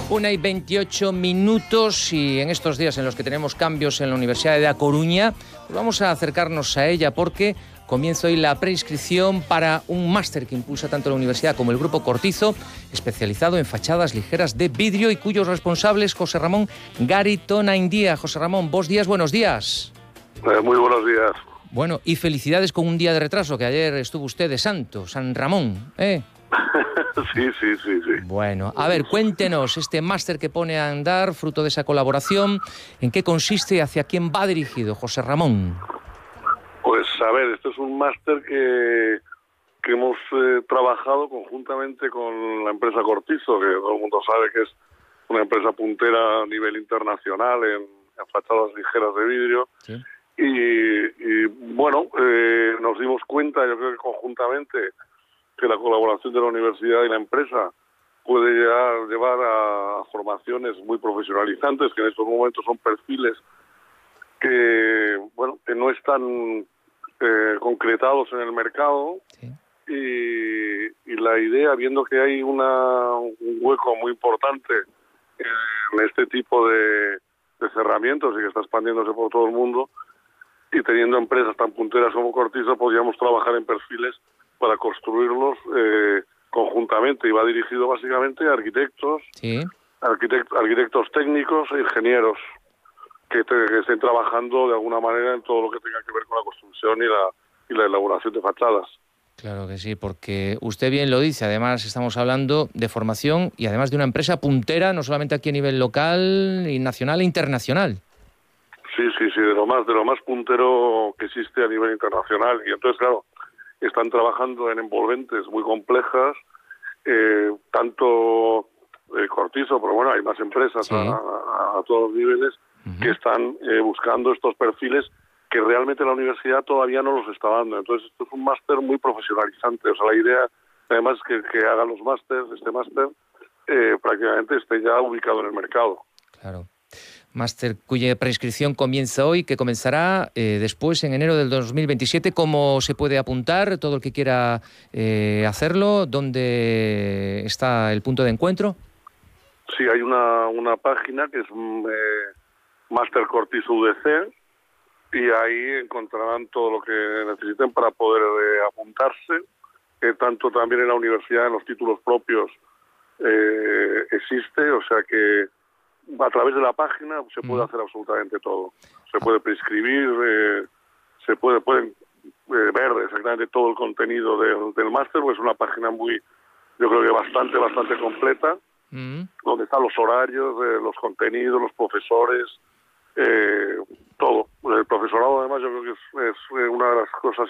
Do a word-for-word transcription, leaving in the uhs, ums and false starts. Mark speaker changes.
Speaker 1: Una y veintiocho minutos, y en estos días en los que tenemos cambios en la Universidad de A Coruña, pues vamos a acercarnos a ella porque comienza hoy la preinscripción para un máster que impulsa tanto la universidad como el Grupo Cortizo, especializado en fachadas ligeras de vidrio y cuyos responsables José Ramón Garitonaindía. José Ramón, vos días, buenos días.
Speaker 2: Eh, muy buenos días.
Speaker 1: Bueno, y felicidades con un día de retraso, que ayer estuvo usted de santo, San Ramón, ¿eh?
Speaker 2: Sí, sí, sí, sí.
Speaker 1: Bueno, a ver, cuéntenos este máster que pone a andar, fruto de esa colaboración, ¿en qué consiste y hacia quién va dirigido, José Ramón?
Speaker 2: Pues a ver, este es un máster que, que hemos eh, trabajado conjuntamente con la empresa Cortizo, que todo el mundo sabe que es una empresa puntera a nivel internacional en, en fachadas ligeras de vidrio.
Speaker 1: Sí.
Speaker 2: Y, y bueno, eh, nos dimos cuenta, yo creo que conjuntamente, que la colaboración de la universidad y la empresa puede llegar, llevar a formaciones muy profesionalizantes, que en estos momentos son perfiles que, bueno, que no están eh, concretados en el mercado.
Speaker 1: Sí.
Speaker 2: y, y la idea, viendo que hay una, un hueco muy importante en este tipo de, de cerramientos y que está expandiéndose por todo el mundo, y teniendo empresas tan punteras como Cortizo, podríamos trabajar en perfiles para construirlos eh, conjuntamente, y va dirigido básicamente a arquitectos,
Speaker 1: Sí.
Speaker 2: arquitect, arquitectos técnicos e ingenieros que, te, que estén trabajando de alguna manera en todo lo que tenga que ver con la construcción y la, y la elaboración de fachadas.
Speaker 1: Claro que sí, porque usted bien lo dice, además estamos hablando de formación y además de una empresa puntera, no solamente aquí a nivel local, y nacional e internacional.
Speaker 2: Sí, sí, sí, de lo más, de lo más puntero que existe a nivel internacional. Y entonces, claro, están trabajando en envolventes muy complejas, eh, tanto eh, Cortizo, pero bueno, hay más empresas
Speaker 1: Sí.
Speaker 2: a, a, a todos los niveles
Speaker 1: Uh-huh.
Speaker 2: que están eh, buscando estos perfiles que realmente la universidad todavía no los está dando. Entonces, esto es un máster muy profesionalizante. O sea, la idea, además, es que, que hagan los másters, este máster, eh, prácticamente esté ya ubicado en el mercado.
Speaker 1: Claro. Máster cuya preinscripción comienza hoy, que comenzará eh, después en enero del dos mil veintisiete. ¿Cómo se puede apuntar todo el que quiera eh, hacerlo? ¿Dónde está el punto de encuentro?
Speaker 2: Sí, hay una, una página que es eh, Máster Cortizo U D C, y ahí encontrarán todo lo que necesiten para poder eh, apuntarse. Eh, tanto también en la universidad, en los títulos propios, eh, existe, o sea que a través de la página se puede
Speaker 1: Mm.
Speaker 2: hacer absolutamente todo. Se puede prescribir, eh, se puede pueden eh, ver exactamente todo el contenido del, del máster, pues es una página muy, yo creo que bastante, bastante completa,
Speaker 1: Mm.
Speaker 2: donde están los horarios, eh, los contenidos, los profesores, eh, todo. El profesorado, además, yo creo que es, es una de las cosas